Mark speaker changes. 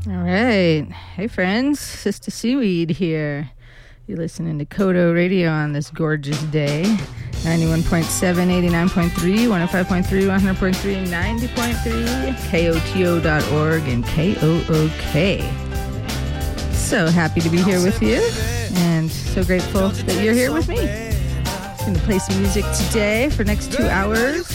Speaker 1: All right. Hey, friends. Sister Seaweed here. You're listening to Kodo Radio on this gorgeous day. 91.7, 89.3, 105.3, 100.3, 90.3, KOTO.org, and KOOK. So happy to be here with you, and so grateful that you're here with me. I'm going to play some music today for the next 2 hours.